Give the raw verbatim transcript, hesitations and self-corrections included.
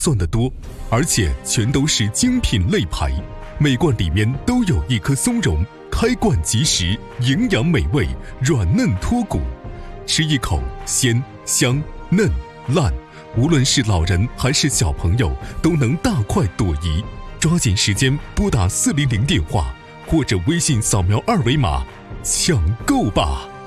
算得多，而且全都是精品肋排，每罐里面都有一颗松茸，开罐即食，营养美味，软嫩脱骨，吃一口鲜香嫩烂，无论是老人还是小朋友都能大快朵颐。抓紧时间拨打四零零电话或者微信扫描二维码抢购吧。